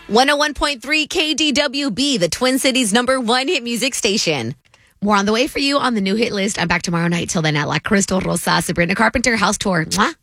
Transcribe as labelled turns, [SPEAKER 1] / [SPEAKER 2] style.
[SPEAKER 1] 101.3 KDWB, the Twin Cities' #1 hit music station. More on the way for you on the new hit list. I'm back tomorrow night. Till then, at La Crystal Rosa, Sabrina Carpenter House Tour. Mwah.